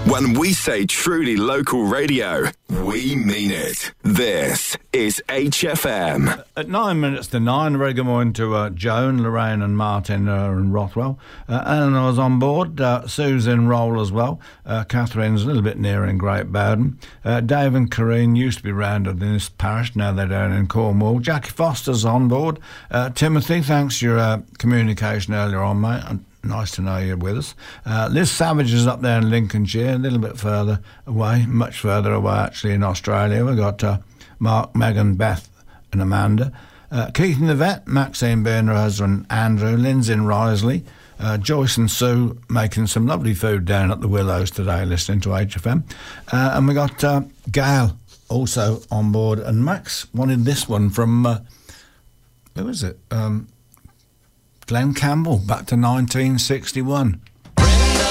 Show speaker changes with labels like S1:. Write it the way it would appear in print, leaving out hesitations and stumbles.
S1: When we say truly local radio, we mean it. This is HFM.
S2: At 9 minutes to 9, very good morning to Joan, Lorraine and Martin and Rothwell. Eleanor's on board, Sue's in roll as well. Catherine's a little bit nearer in Great Bowden. Dave and Corrine used to be rounded in this parish, now they're down in Cornwall. Jackie Foster's on board. Timothy, thanks for your communication earlier on, mate. Nice to know you're with us. Liz Savage is up there in Lincolnshire, a little bit further away, much further away actually in Australia. We've got Mark, Megan, Beth and Amanda. Keith and the vet, Maxine being her husband Andrew, Lynn's in Risley. Joyce and Sue making some lovely food down at the Willows today, listening to HFM. And we got Gail also on board. And Max wanted this one from, who is it? Glenn Campbell, back to 1961.